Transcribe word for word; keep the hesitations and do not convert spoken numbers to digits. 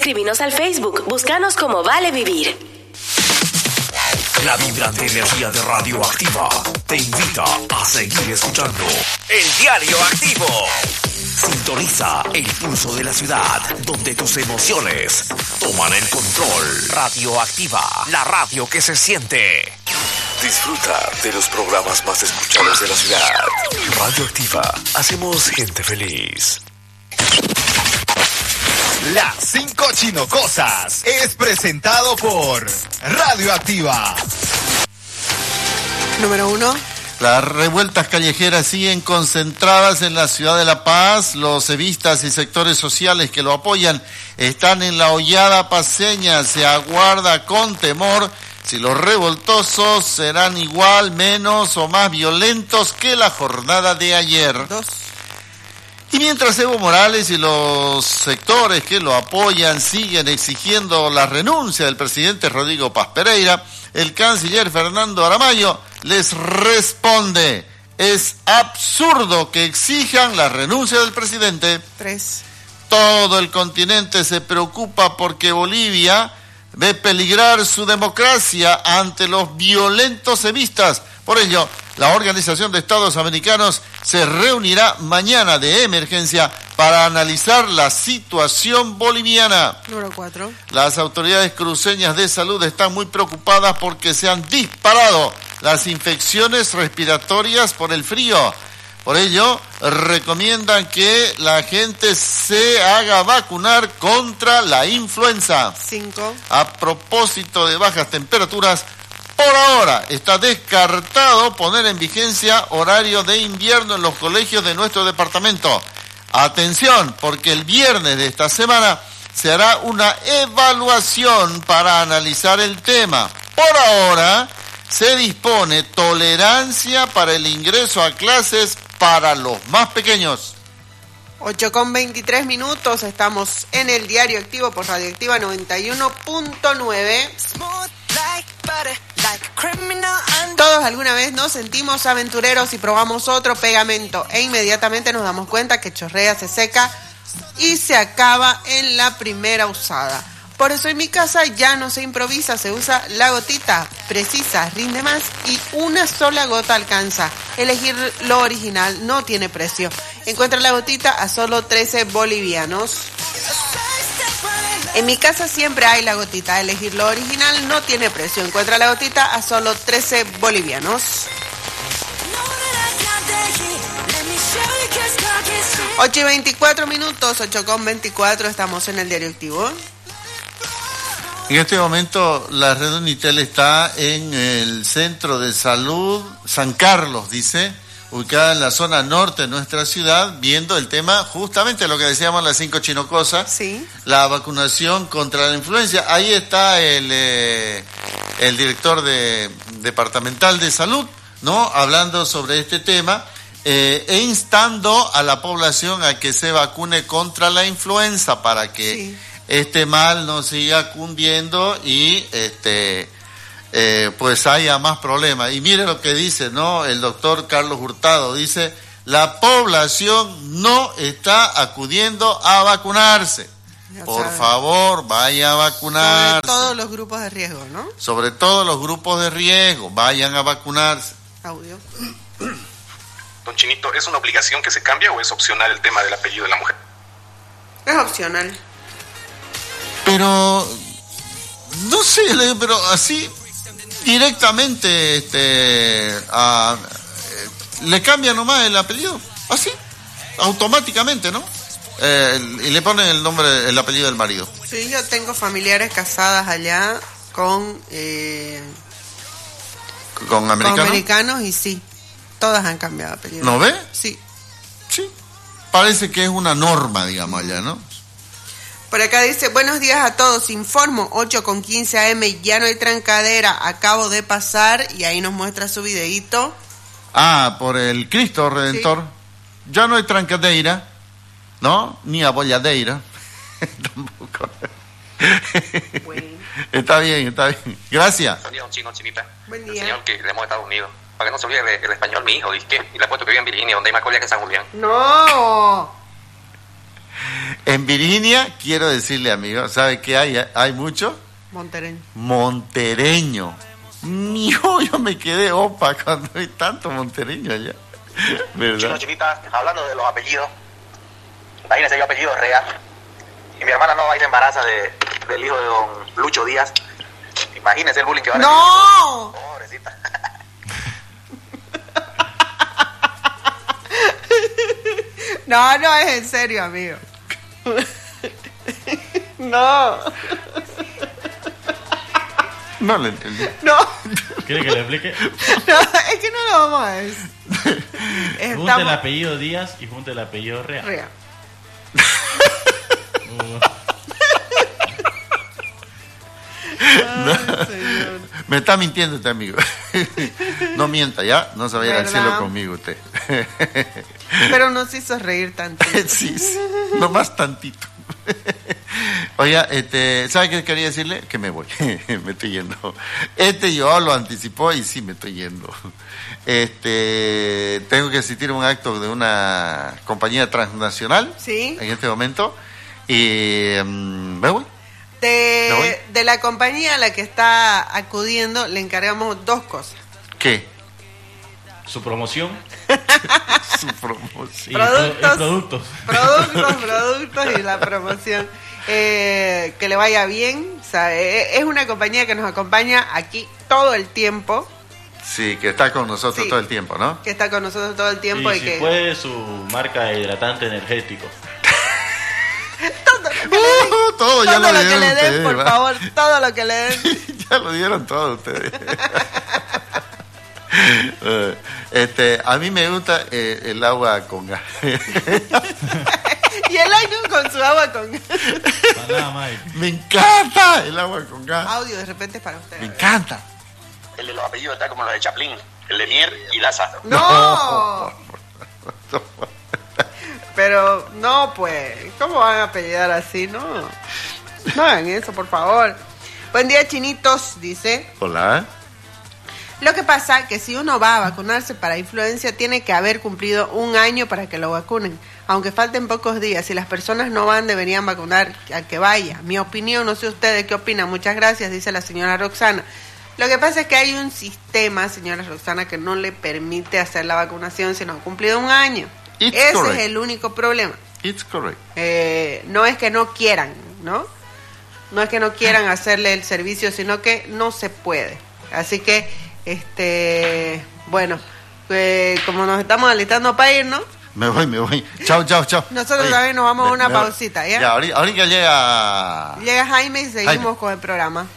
Escríbenos al Facebook, búscanos como Vale Vivir. La vibrante energía de Radioactiva te invita a seguir escuchando El Diario Activo. Sintoniza el pulso de la ciudad, donde tus emociones toman el control. Radioactiva, la radio que se siente. Disfruta de los programas más escuchados de la ciudad. Radioactiva, hacemos gente feliz. Las cinco chinocosas es presentado por Radioactiva. Número uno. Las revueltas callejeras siguen concentradas en la ciudad de La Paz. Los cevistas y sectores sociales que lo apoyan están en la hollada paceña. Se aguarda con temor si los revoltosos serán igual, menos o más violentos que la jornada de ayer. Dos. Y mientras Evo Morales y los sectores que lo apoyan siguen exigiendo la renuncia del presidente Rodrigo Paz Pereira, el canciller Fernando Aramayo les responde: es absurdo que exijan la renuncia del presidente. Tres. Todo el continente se preocupa porque Bolivia ve peligrar su democracia ante los violentos evistas. Por ello, la Organización de Estados Americanos se reunirá mañana de emergencia para analizar la situación boliviana. Número cuatro. Las autoridades cruceñas de salud están muy preocupadas porque se han disparado las infecciones respiratorias por el frío. Por ello, recomiendan que la gente se haga vacunar contra la influenza. Cinco. A propósito de bajas temperaturas, por ahora está descartado poner en vigencia horario de invierno en los colegios de nuestro departamento. Atención, porque el viernes de esta semana se hará una evaluación para analizar el tema. Por ahora se dispone tolerancia para el ingreso a clases para los más pequeños. ocho con veintitrés minutos, estamos en el Diario Activo por Radioactiva noventa y uno punto nueve. Todos alguna vez nos sentimos aventureros y probamos otro pegamento e inmediatamente nos damos cuenta que chorrea, se seca y se acaba en la primera usada. Por eso en mi casa ya no se improvisa, se usa la gotita, precisa, rinde más y una sola gota alcanza. Elegir lo original no tiene precio. Encuentra la gotita a solo trece bolivianos. En mi casa siempre hay la gotita, elegir lo original no tiene precio. Encuentra la gotita a solo trece bolivianos. ocho y veinticuatro minutos, ocho con veinticuatro, estamos en el Diario Activo. En este momento la red Unitel está en el Centro de Salud San Carlos, dice, ubicada en la zona norte de nuestra ciudad, viendo el tema, justamente lo que decíamos, las cinco chinocosas, sí, la vacunación contra la influenza. Ahí está el, eh, el director de, departamental de salud, ¿no?, hablando sobre este tema, eh, e instando a la población a que se vacune contra la influenza para que sí, este mal no siga cundiendo y este eh, pues haya más problemas. Y mire lo que dice, ¿no?, el doctor Carlos Hurtado, dice: la población no está acudiendo a vacunarse. Ya Por saben. favor, vaya a vacunarse. Sobre todos los grupos de riesgo, ¿no? Sobre todos los grupos de riesgo, vayan a vacunarse. Audio. Don Chinito, ¿es una obligación que se cambie o es opcional el tema del apellido de la mujer? Es opcional. Pero no sé, pero así directamente este a, eh, le cambia nomás el apellido, así automáticamente, ¿no? Eh, y le ponen el nombre, el apellido del marido. Sí, yo tengo familiares casadas allá con eh, con americanos. Con americanos y sí, todas han cambiado apellido. ¿No ve? Sí. Sí. Parece que es una norma, digamos, allá, ¿no? Por acá dice: buenos días a todos, informo, ocho con quince a eme, ya no hay trancadera, acabo de pasar, y ahí nos muestra su videíto. Ah, por el Cristo Redentor. Sí. Ya no hay trancadeira, ¿no? Ni abolladeira. Tampoco. Bueno. Está bien, está bien. Gracias. Buen día, don Chino, Chinita. Buen día. El señor que le hemos Estados Unidos. Para que no se olvide el, el español, mi hijo, ¿y qué? Y le apuesto que vive en Virginia, donde hay más colia que en San Julián. ¡No! En Virginia, quiero decirle, amigo, ¿sabe qué hay? Hay mucho Montereño. montereño. Mío, yo me quedé opa cuando hay tanto montereño allá. ¿Verdad? Chino, chinita, hablando de los apellidos, imagínese yo apellido Rea, y mi hermana no va a ir embaraza de, del hijo de don Lucho Díaz. Imagínese el bullying que va a recibir. ¡No! Pobrecita. No, no es en serio, amigo. No. No le entendí. No. ¿Quiere que le explique? No, es que no lo vamos a decir. Junte el apellido Díaz y junte el apellido Rea. Rea. Uh, Ay, señor. Me está mintiendo usted, amigo. No mienta, ¿ya? No se vaya al ¿Verdad? cielo conmigo usted. Pero nos hizo reír tanto. Sí, sí, nomás tantito. Oiga, este, ¿sabe qué quería decirle? Que me voy, me estoy yendo. Este yo lo anticipó y sí me estoy yendo. Este, tengo que asistir a un acto de una compañía transnacional. Sí. En este momento. Y um, me voy. De, ¿Me voy? de la compañía a la que está acudiendo le encargamos dos cosas. ¿Qué? su promoción Su promoción. y, Productos. pro- y productos. Productos, productos y la promoción. Eh, que le vaya bien. O sea, eh, es una compañía que nos acompaña aquí todo el tiempo. Sí, que está con nosotros Sí. todo el tiempo, ¿no? Que está con nosotros todo el tiempo. Y Y, si que puede, su marca de hidratante energético. todo lo que le den, Uh, todo ya todo lo lo que dieron le den, ustedes, por ¿va? favor, todo lo que le den. Ya lo dieron todo ustedes. Eh, este, a mí me gusta eh, el agua con gas. Y el año con su agua con Para nada más. Me encanta el agua con gas. audio de repente es para usted. Me encanta. El de los apellidos está como los de Chaplin, el de Mier y Laza. No, pero no, pues, ¿cómo van a apellidar así? No, no hagan eso, por favor. Buen día, chinitos, dice. Hola. Lo que pasa que si uno va a vacunarse para influenza, tiene que haber cumplido un año para que lo vacunen. Aunque falten pocos días, si las personas no van, deberían vacunar al que vaya. Mi opinión, no sé ustedes qué opinan. Muchas gracias, dice la señora Roxana. Lo que pasa es que hay un sistema, señora Roxana, que no le permite hacer la vacunación si no ha cumplido un año. It's Ese correct. es el único problema. It's correct. Eh, no es que no quieran, ¿no? No es que no quieran hacerle el servicio, sino que no se puede. Así que, este, bueno, eh, como nos estamos alistando para ir, ¿no? Me voy, me voy. Chao, chao, chao. Nosotros también nos vamos a me- una me voy. pausita, ¿ya? Ya, ahorita, ahorita llega. Llega Jaime y seguimos Jaime. con el programa.